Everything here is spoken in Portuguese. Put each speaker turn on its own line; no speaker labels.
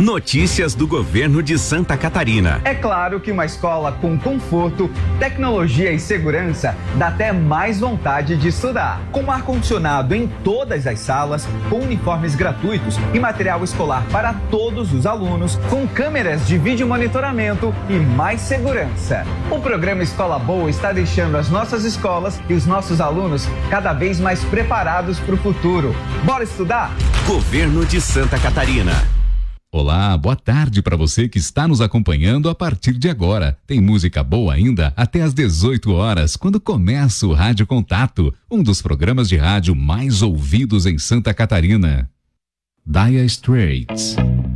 Notícias do governo de Santa Catarina.
É claro que uma escola com conforto, tecnologia e segurança dá até mais vontade de estudar. Com ar-condicionado em todas as salas, com uniformes gratuitos e material escolar para todos os alunos, com câmeras de vídeo monitoramento e mais segurança. O programa Escola Boa está deixando as nossas escolas e os nossos alunos cada vez mais preparados para o futuro. Bora estudar?
Governo de Santa Catarina.
Olá, boa tarde para você que está nos acompanhando a partir de agora. Tem música boa ainda até às 18 horas, quando começa o Rádio Contato, um dos programas de rádio mais ouvidos em Santa Catarina. Dire Straits.